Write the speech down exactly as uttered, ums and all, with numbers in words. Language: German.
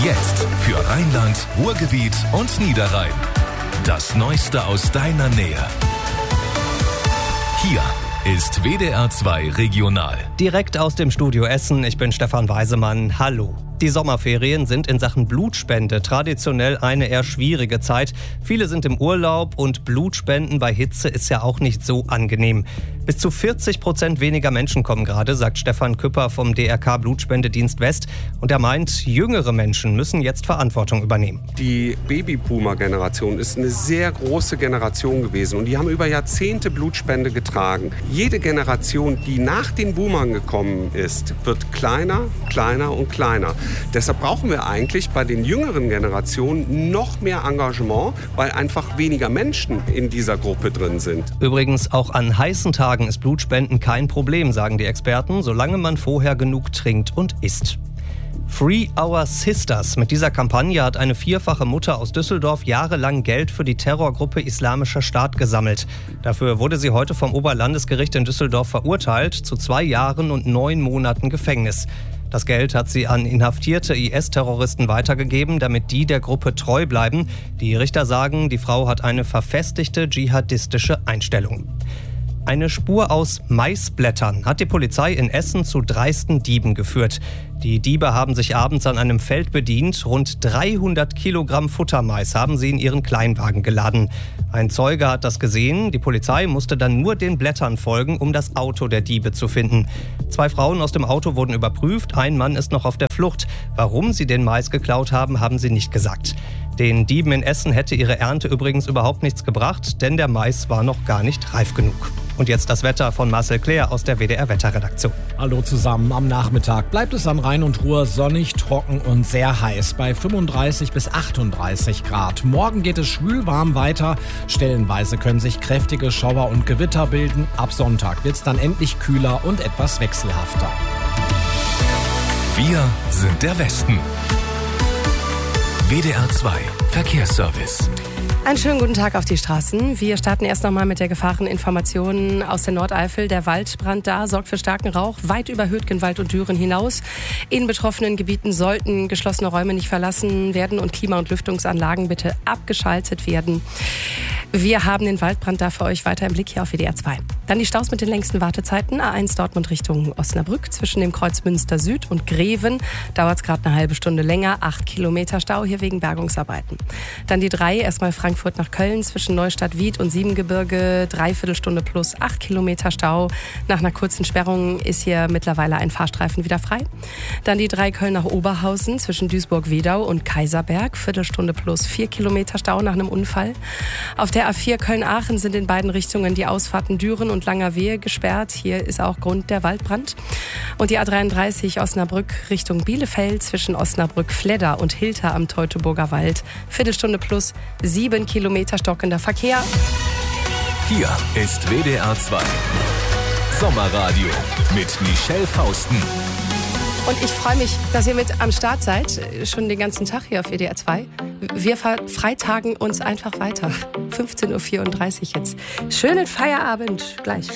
Jetzt für Rheinland, Ruhrgebiet und Niederrhein. Das Neueste aus deiner Nähe. Hier ist W D R zwei Regional. Direkt aus dem Studio Essen, ich bin Stefan Weisemann. Hallo. Die Sommerferien sind in Sachen Blutspende traditionell eine eher schwierige Zeit. Viele sind im Urlaub und Blutspenden bei Hitze ist ja auch nicht so angenehm. Bis zu vierzig Prozent weniger Menschen kommen gerade, sagt Stefan Küpper vom D R K Blutspendedienst West. Und er meint, jüngere Menschen müssen jetzt Verantwortung übernehmen. Die Babyboomer-Generation ist eine sehr große Generation gewesen und die haben über Jahrzehnte Blutspende getragen. Jede Generation, die nach den Boomern gekommen ist, wird kleiner, kleiner und kleiner. Deshalb brauchen wir eigentlich bei den jüngeren Generationen noch mehr Engagement, weil einfach weniger Menschen in dieser Gruppe drin sind. Übrigens, auch an heißen Tagen ist Blutspenden kein Problem, sagen die Experten, solange man vorher genug trinkt und isst. Free Our Sisters. Mit dieser Kampagne hat eine vierfache Mutter aus Düsseldorf jahrelang Geld für die Terrorgruppe Islamischer Staat gesammelt. Dafür wurde sie heute vom Oberlandesgericht in Düsseldorf verurteilt zu zwei Jahren und neun Monaten Gefängnis. Das Geld hat sie an inhaftierte I S-Terroristen weitergegeben, damit die der Gruppe treu bleiben. Die Richter sagen, die Frau hat eine verfestigte dschihadistische Einstellung. Eine Spur aus Maisblättern hat die Polizei in Essen zu dreisten Dieben geführt. Die Diebe haben sich abends an einem Feld bedient. Rund dreihundert Kilogramm Futtermais haben sie in ihren Kleinwagen geladen. Ein Zeuge hat das gesehen. Die Polizei musste dann nur den Blättern folgen, um das Auto der Diebe zu finden. Zwei Frauen aus dem Auto wurden überprüft. Ein Mann ist noch auf der Flucht. Warum sie den Mais geklaut haben, haben sie nicht gesagt. Den Dieben in Essen hätte ihre Ernte übrigens überhaupt nichts gebracht, denn der Mais war noch gar nicht reif genug. Und jetzt das Wetter von Marcel Claire aus der W D R-Wetterredaktion. Hallo zusammen. Am Nachmittag bleibt es an Rhein und Ruhr sonnig, trocken und sehr heiß bei fünfunddreißig bis achtunddreißig Grad. Morgen geht es schwül warm weiter. Stellenweise können sich kräftige Schauer und Gewitter bilden. Ab Sonntag wird es dann endlich kühler und etwas wechselhafter. Wir sind der Westen. W D R zwei Verkehrsservice. Einen schönen guten Tag auf die Straßen. Wir starten erst noch mal mit der Gefahreninformation aus der Nordeifel. Der Waldbrand da sorgt für starken Rauch weit über Hürtgenwald und Düren hinaus. In betroffenen Gebieten sollten geschlossene Räume nicht verlassen werden und Klima- und Lüftungsanlagen bitte abgeschaltet werden. Wir haben den Waldbrand da für euch weiter im Blick hier auf W D R zwei. Dann die Staus mit den längsten Wartezeiten. A eins Dortmund Richtung Osnabrück zwischen dem Kreuz Münster Süd und Greven. Dauert es gerade eine halbe Stunde länger. Acht Kilometer Stau hier wegen Bergungsarbeiten. Dann die drei, erstmal Frankfurt nach Köln zwischen Neustadt-Wied und Siebengebirge. Dreiviertelstunde plus acht Kilometer Stau. Nach einer kurzen Sperrung ist hier mittlerweile ein Fahrstreifen wieder frei. Dann die drei Köln nach Oberhausen zwischen Duisburg-Wedau und Kaiserberg. Viertelstunde plus vier Kilometer Stau nach einem Unfall. Auf der A vier Köln-Aachen sind in beiden Richtungen die Ausfahrten Düren und Langerwehe gesperrt. Hier ist auch Grund der Waldbrand. Und die A dreiunddreißig Osnabrück Richtung Bielefeld zwischen Osnabrück-Fledder und Hilter am Teutoburger Wald. Viertelstunde plus sieben Kilometer stockender Verkehr. Hier ist W D R zwei Sommerradio mit Michelle Fausten. Und ich freue mich, dass ihr mit am Start seid, schon den ganzen Tag hier auf W D R zwei. Wir freitagen uns einfach weiter. fünfzehn Uhr vierunddreißig jetzt. Schönen Feierabend gleich.